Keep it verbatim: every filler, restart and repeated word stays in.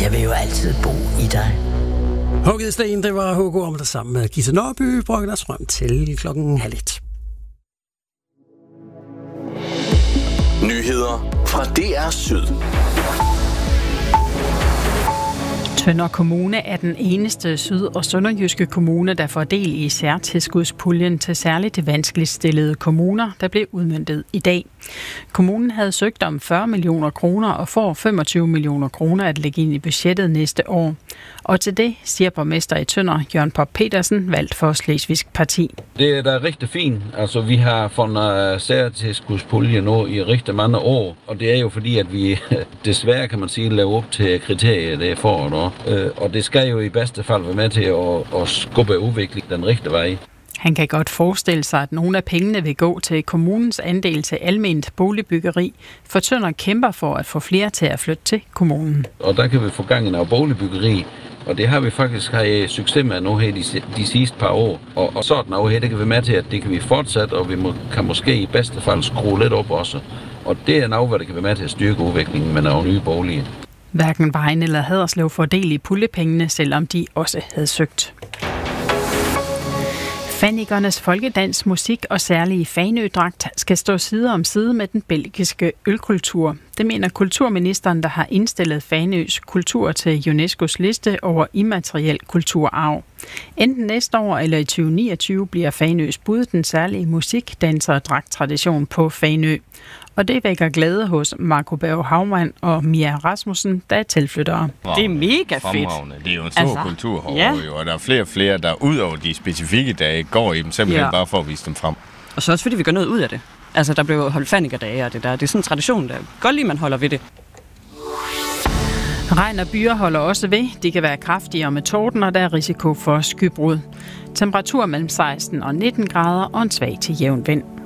Jeg vil jo altid bo i dig. Hugget Sten, det var Hugo om det sammen med Gisse Nørby, brygger os frem til klokken halv et. Nyheder fra D R Syd. Tønder Kommune er den eneste syd- og sønderjyske kommune, der får del i særtilskudspuljen til særligt vanskeligt stillede kommuner, der blev udmøntet i dag. Kommunen havde søgt om fyrre millioner kroner og får femogtyve millioner kroner at lægge ind i budgettet næste år. Og til det siger borgmester i Tønder, Jørgen Pop Petersen, valgt for Slesvigsk Parti. Det er da rigtig fint. Altså, vi har fundet særtilskudspulje nu i rigtig mange år, og det er jo fordi, at vi desværre, kan man sige, laver op til kriterier, det er for og og det skal jo i bedste fald være med til at, at skubbe udviklingen den rigtige vej. Han kan godt forestille sig, at nogle af pengene vil gå til kommunens andel til alment boligbyggeri, for Tønder kæmper for at få flere til at flytte til kommunen. Og der kan vi få gang i noget boligbyggeri, og det har vi faktisk har succes med nu her de, de sidste par år. Og, og sådan noget her, det kan vi med til, at det kan vi fortsætte, og vi må, kan måske i bedste fald skrue lidt op også. Og det er noget, hvad der kan være med til at styrke udviklingen med nogle nye boliger. Hverken Vejen eller Haderslev får del i puljepengene, selvom de også havde søgt. Fanikernes folkedans, musik og særlige Fanø-dragt skal stå side om side med den belgiske ølkultur. Det mener kulturministeren, der har indstillet Fanøs kultur til UNESCO's liste over immateriel kulturarv. Enten næste år eller i tyve niogtyve bliver Fanøs bud den særlige musik-, danser- og dragttradition på Fanø. Og det vækker glæde hos Marco Berg Havmann og Mia Rasmussen, der er tilflyttere. Det er mega fedt. Det er jo en stor altså, kultur herovre, ja. jo, og der er flere og flere, der ud over de specifikke dage går i dem, simpelthen ja. bare for at vise dem frem. Og så også fordi vi gør noget ud af det. Altså, der blev holdt fanikerdage og det der. Det er sådan en tradition, der godt lige, man holder ved det. Regn og byer holder også ved. De kan være kraftigere med torden, og der er risiko for skybrud. Temperatur mellem seksten og nitten grader og en svag til jævn vind.